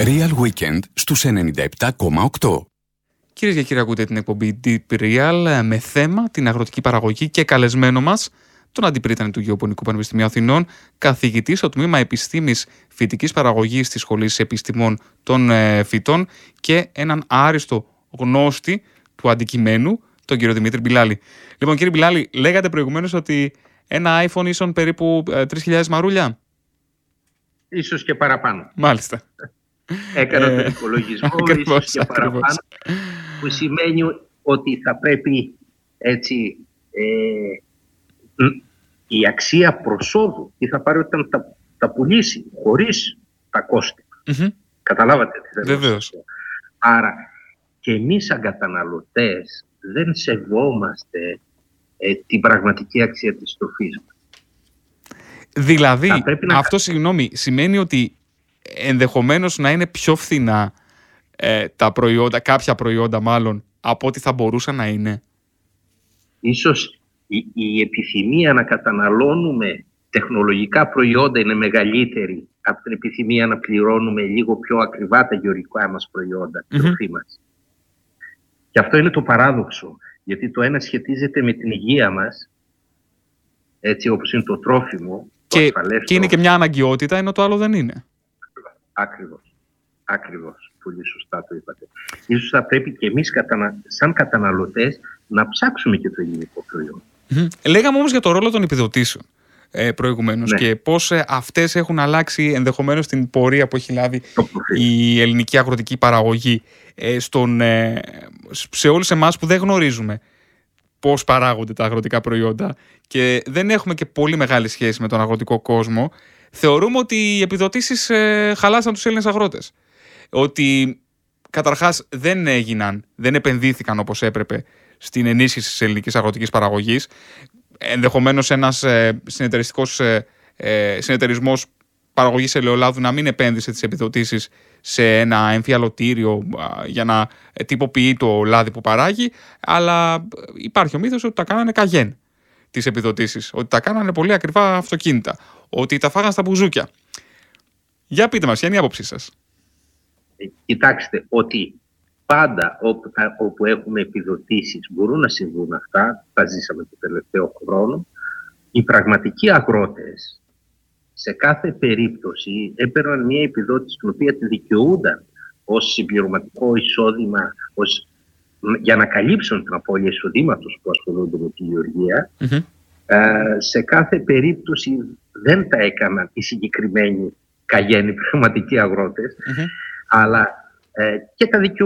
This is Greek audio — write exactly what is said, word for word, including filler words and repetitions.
Real Weekend στους ενενήντα επτά κόμμα οκτώ. Κυρίες και κύριοι, ακούτε την εκπομπή Deep Real με θέμα την αγροτική παραγωγή και καλεσμένο μας τον αντιπρίτανη του Γεωπονικού Πανεπιστημίου Αθηνών, καθηγητή στο τμήμα Επιστήμης Φυτικής Παραγωγής της Σχολής Επιστημών των Φυτών και έναν άριστο γνώστη του αντικειμένου, τον κύριο Δημήτρη Μπιλάλη. Λοιπόν, κύριε Μπιλάλη, λέγατε προηγουμένως ότι ένα iPhone ίσον περίπου τρεις χιλιάδες μαρούλια. Ίσως και παραπάνω. Μάλιστα. Έκανα τον υπολογισμό, ίσως και παραπάνω, που σημαίνει ότι θα πρέπει έτσι ε, η αξία προσόδου τι θα πάρει όταν τα, τα πουλήσει χωρίς τα κόστη. Mm-hmm. Καταλάβατε τι θέλω. Βεβαίως. Άρα και εμείς σαν καταναλωτές δεν σεβόμαστε ε, την πραγματική αξία της τροφής μας. Δηλαδή, να... αυτό συγγνώμη, σημαίνει ότι ενδεχομένως να είναι πιο φθηνά ε, τα προϊόντα, κάποια προϊόντα μάλλον, από ό,τι θα μπορούσαν να είναι. Ίσως η, η επιθυμία να καταναλώνουμε τεχνολογικά προϊόντα είναι μεγαλύτερη από την επιθυμία να πληρώνουμε λίγο πιο ακριβά τα γεωργικά μας προϊόντα, τη mm-hmm. τροφή μας. Και αυτό είναι το παράδοξο, γιατί το ένα σχετίζεται με την υγεία μας, έτσι όπως είναι το τρόφιμο, το και, ασφαλές και είναι και μια αναγκαιότητα, ενώ το άλλο δεν είναι. Ακριβώς. Ακριβώς. Πολύ σωστά το είπατε. Ίσως θα πρέπει και εμείς κατανα... σαν καταναλωτές να ψάξουμε και το ελληνικό προϊόν. Mm-hmm. Λέγαμε όμως για το ρόλο των επιδοτήσεων ε, προηγουμένως, ναι, και πώς ε, αυτές έχουν αλλάξει ενδεχομένως την πορεία που έχει λάβει η ελληνική αγροτική παραγωγή ε, στον, ε, σε όλους εμάς που δεν γνωρίζουμε πώς παράγονται τα αγροτικά προϊόντα και δεν έχουμε και πολύ μεγάλη σχέση με τον αγροτικό κόσμο. Θεωρούμε ότι οι επιδοτήσεις ε, χαλάσαν τους Έλληνες αγρότες. Ότι καταρχάς δεν έγιναν, δεν επενδύθηκαν όπως έπρεπε στην ενίσχυση της ελληνικής αγροτικής παραγωγής. Ενδεχομένως ένας ε, συνεταιριστικός ε, ε, συνεταιρισμός παραγωγής ελαιολάδου να μην επένδυσε τις επιδοτήσεις σε ένα εμφιαλωτήριο α, για να τυποποιεί το λάδι που παράγει, αλλά υπάρχει ο μύθος ότι τα κάνανε καγέν τις επιδοτήσεις, ότι τα κάνανε πολύ ακριβά αυτοκίνητα, ότι τα φάγαν στα μπουζούκια. Για πείτε μας, ποια είναι η άποψή σας? Ε, κοιτάξτε, ότι πάντα όπου, θα, όπου έχουμε επιδοτήσεις μπορούν να συμβούν αυτά, τα ζήσαμε το τελευταίο χρόνο. Οι πραγματικοί αγρότες σε κάθε περίπτωση έπαιρναν μια επιδότηση την οποία τη δικαιούνταν ως συμπληρωματικό εισόδημα, ως, για να καλύψουν την απώλεια εισοδήματος που ασχολούνται με τη γεωργία. Mm-hmm. Ε, σε κάθε περίπτωση δεν τα έκαναν οι συγκεκριμένοι καγένοι πραγματικοί αγρότες, mm-hmm. αλλά ε, και τα δικαιούνταν.